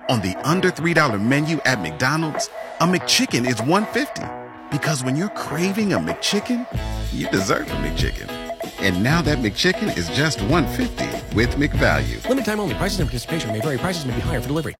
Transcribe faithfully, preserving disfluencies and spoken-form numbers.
On the under three dollar menu at McDonald's, a McChicken is one dollar fifty. Because when you're craving a McChicken, you deserve a McChicken. And now that McChicken is just one dollar fifty with McValue. Limited time only. Prices and participation may vary. Prices may be higher for delivery.